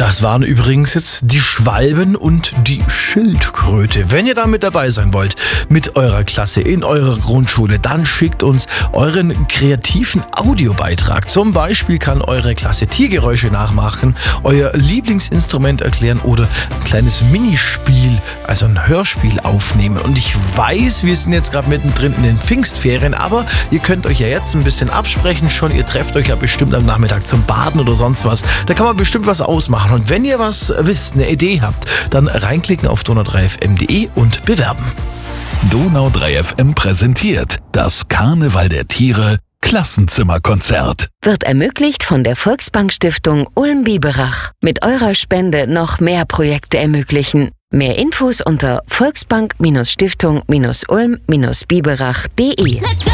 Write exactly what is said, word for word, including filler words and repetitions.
Das waren übrigens jetzt die Schwalben und die Schildkröte. Wenn ihr da mit dabei sein wollt, mit eurer Klasse in eurer Grundschule, dann schickt uns euren kreativen Audiobeitrag. Zum Beispiel kann eure Klasse Tiergeräusche nachmachen, euer Lieblingsinstrument erklären oder ein kleines Minispiel, also ein Hörspiel aufnehmen. Und ich weiß, wir sind jetzt gerade mittendrin in den Pfingstferien, aber ihr könnt euch ja jetzt ein bisschen absprechen schon. Ihr trefft euch ja bestimmt am Nachmittag zum Baden oder sonst was. Da kann man bestimmt was ausmachen. Und wenn ihr was wisst, eine Idee habt, dann reinklicken auf donau drei f m punkt de und bewerben. Donau drei F M präsentiert das Karneval der Tiere Klassenzimmerkonzert. Wird ermöglicht von der Volksbank-Stiftung Ulm-Biberach. Mit eurer Spende noch mehr Projekte ermöglichen. Mehr Infos unter volksbank-stiftung-ulm-biberach punkt de.